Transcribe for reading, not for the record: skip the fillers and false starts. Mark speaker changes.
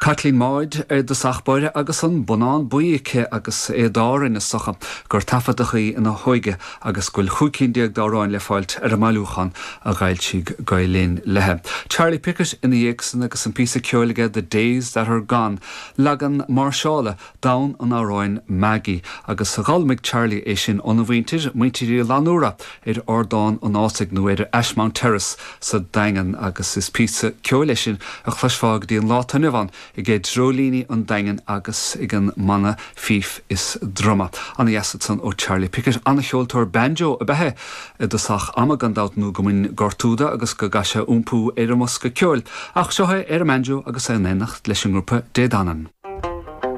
Speaker 1: Kathleen Maid de sachbeide agus an bonán buíice agus édár in socha gur tafadachaí ina hoige agus gúil chucíndíag dáráin le fáilt ar a mailúchan a gailtíg gailín lethe. Charlie Pickett ina dhéagsan agus an písa ceolaige The Days That Are Gone legan marseála down an áráin Maggie agus a galmig Charlie é sin onmhaintir muintirí lanúra ordáin an ásaigh nó Ashmount Terrace sa daingan agus is písa ceola sin a chluisfág díon látannivan I gé drolíní an daingan agus ag an mana fíf is drama. Anna Yasatson ó Charlie Pickett anna cheoltóir banjo a bethe dosach ama gandát nó gomin gortúda agus go gaise úmpú ar a mosca ceol ach seothe ar a banjo agus a nénacht leis an grúpa dédanan.